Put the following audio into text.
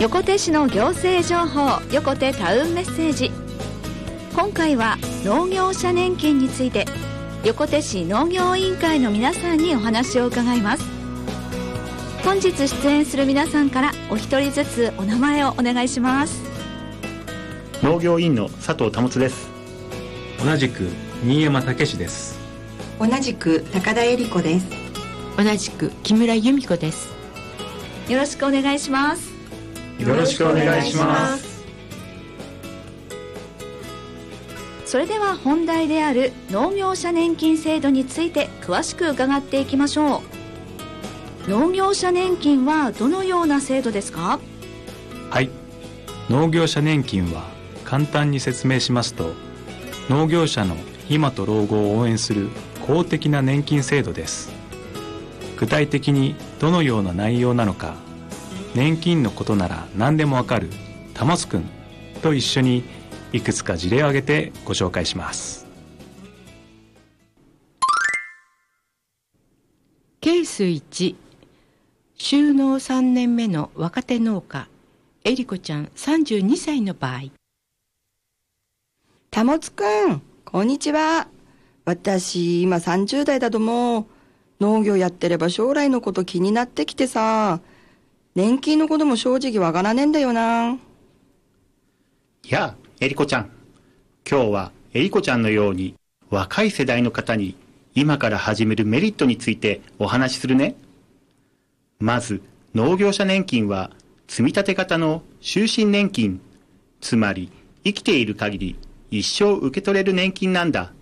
横手市の行政情報、横手タウンメッセージ。今回は農業者年金について、横手市農業委員会の皆さんにお話を伺います。本日出演する皆さんからお一人ずつお名前をお願いします。 農業委員の佐藤保です。 同じく新山武史です。 同じく高田恵理子です。 同じく木村由美子です。 よろしくお願いします。 よろしくお願いします。 それでは本題である農業者年金制度について詳しく伺っていきましょう。農業者年金はどのような制度ですか？ はい、農業者年金は簡単に説明しますと、農業者の今と老後を応援する公的な年金制度です。具体的にどのような内容なのか、年金のことなら何でもわかるタモスくんと一緒にいくつか事例を挙げてご紹介します。 ケース1、就農3年目の若手農家恵理子ちゃん32歳の場合。 たもつくん、こんにちは。私今30代だども、農業やってれば将来のこと気になってきてさ、年金のことも正直わからねえんだよな。 やあ、えりこちゃん。今日はえりこちゃんのように若い世代の方に今から始めるメリットについてお話しするね。まず、農業者年金は積み立て型の終身年金、つまり生きている限り一生受け取れる年金なんだ。